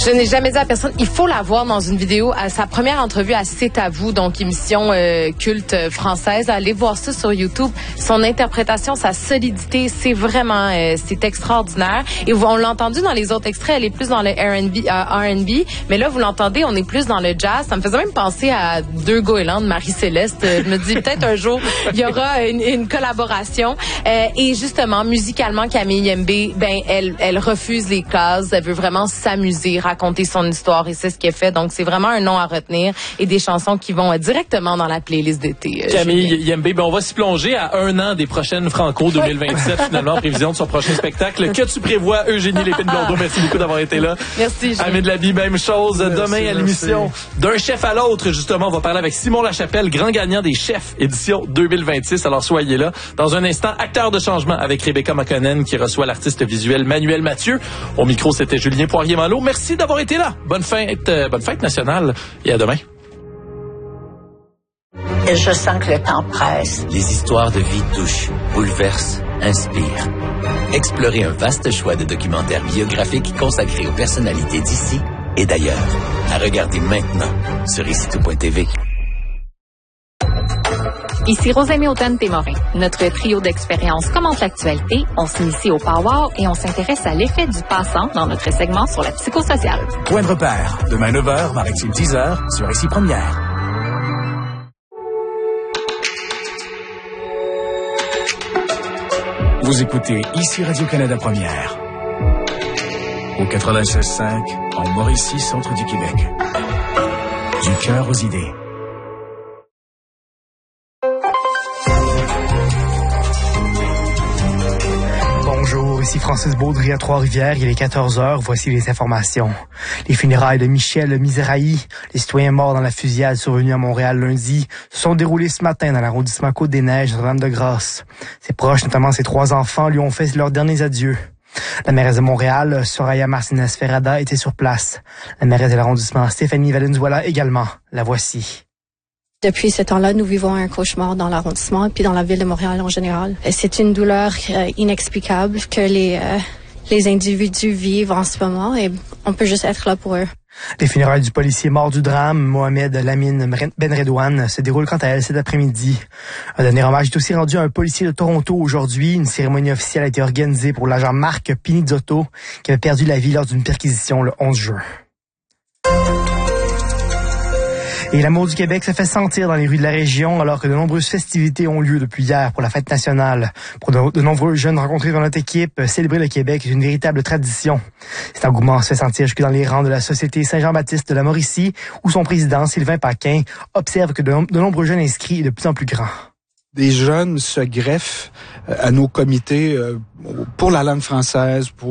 Je n'ai jamais dit à personne, il faut la voir dans une vidéo. À sa première entrevue à C'est à vous, donc émission culte française. Allez voir ça sur YouTube. Son interprétation, sa solidité, c'est vraiment, c'est extraordinaire. Et on l'a entendu dans les autres extraits, elle est plus dans le R&B, mais là, vous l'entendez, on est plus dans le jazz. Ça me faisait même penser à Deux goélands de Marie-Céleste. Je me dis, peut-être un jour, il y aura une collaboration. Et justement, musicalement, Camille Yembe, elle refuse les cases. Elle veut vraiment s'amuser, raconter son histoire, et c'est ce qu'elle fait. Donc, c'est vraiment un nom à retenir et des chansons qui vont directement dans la playlist d'été. Camille Yembe, on va s'y plonger à 1 an des prochaines Franco 2027, finalement, prévision de son prochain spectacle. Que tu prévois, Eugénie Lépine-Blondeau? Merci beaucoup d'avoir été là. Merci, Amé de la Vie, même chose. Merci, demain à l'émission D'un chef à l'autre, justement, on va parler avec Simon Lachapelle, grand gagnant des chefs, édition 2026. Alors, soyez là. Dans un instant, acteur de changement avec Rebecca McConnell qui reçoit l'artiste visuel Manuel Mathieu. Au micro, c'était Julien Poirier-Malo. Merci d'avoir été là. Bonne fête nationale et à demain. Et je sens que le temps presse. Les histoires de vie touchent, bouleversent, inspirent. Explorez un vaste choix de documentaires biographiques consacrés aux personnalités d'ici et d'ailleurs. À regarder maintenant sur icitout.tv. Ici Rosemée Automne-Témorin. Notre trio d'expériences commente l'actualité, on s'initie au power et on s'intéresse à l'effet du passant dans notre segment sur la psychosociale. Point de repère, demain 9h, Maritime 10h, sur Ici Première. Vous écoutez Ici Radio-Canada Première. Au 96.5, en Mauricie, centre du Québec. Du cœur aux idées. Bonjour, ici Francis Baudry à Trois-Rivières, il est 14h, voici les informations. Les funérailles de Michel Miserahi, les citoyens morts dans la fusillade survenue à Montréal lundi, se sont déroulées ce matin dans l'arrondissement Côte-des-Neiges, Notre-Dame-de-Grâce. Ses proches, notamment ses 3 enfants, lui ont fait leurs derniers adieux. La mairesse de Montréal, Soraya Martinez-Ferrada, était sur place. La mairesse de l'arrondissement, Stéphanie Valenzuela, également. La voici. Depuis ce temps-là, nous vivons un cauchemar dans l'arrondissement et puis dans la ville de Montréal en général. C'est une douleur inexplicable que les individus vivent en ce moment et on peut juste être là pour eux. Les funérailles du policier mort du drame, Mohamed Lamine Benredouane, se déroulent quant à elle cet après-midi. Un dernier hommage est aussi rendu à un policier de Toronto aujourd'hui. Une cérémonie officielle a été organisée pour l'agent Marc Pinizzotto qui avait perdu la vie lors d'une perquisition le 11 juin. Et l'amour du Québec se fait sentir dans les rues de la région alors que de nombreuses festivités ont lieu depuis hier pour la fête nationale. Pour de nombreux jeunes rencontrés dans notre équipe, célébrer le Québec est une véritable tradition. Cet engouement se fait sentir jusque dans les rangs de la Société Saint-Jean-Baptiste de la Mauricie où son président, Sylvain Paquin, observe que de nombreux jeunes inscrits est de plus en plus grand. Des jeunes se greffent à nos comités pour la langue française, pour